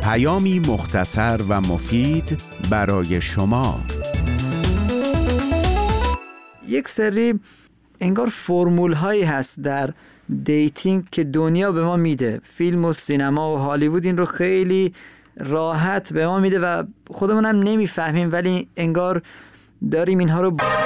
پیامی مختصر و مفید برای شما. یک سری انگار فرمول هایی هست در دیتینگ که دنیا به ما میده، فیلم و سینما و هالیوود این رو خیلی راحت به ما میده و خودمون هم نمیفهمیم، ولی انگار داریم اینها رو